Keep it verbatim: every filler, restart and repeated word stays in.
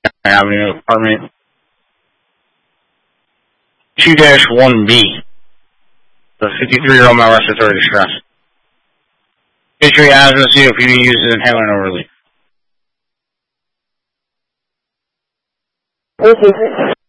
Avenue, apartment two dash one B. The fifty-three-year-old male respiratory distress. History, asthma, C O P D, uses inhaler and overleaf.